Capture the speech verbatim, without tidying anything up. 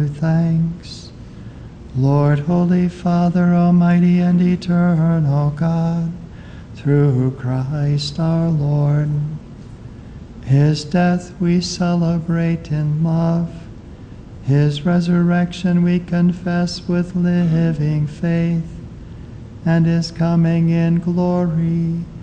Thanks. Lord, Holy Father, Almighty and Eternal God, through Christ our Lord, his death we celebrate in love, his resurrection we confess with living faith, and his coming in glory